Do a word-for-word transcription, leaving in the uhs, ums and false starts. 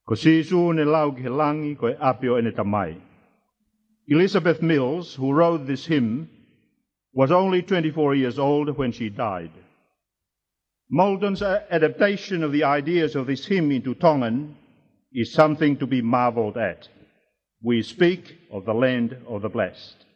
Ko sisu ne lau ki langi ko e apio ene tamai. Elizabeth Mills, who wrote this hymn, was only twenty-four years old when she died. Moulton's adaptation of the ideas of this hymn into Tongan is something to be marveled at. We speak of the land of the blessed.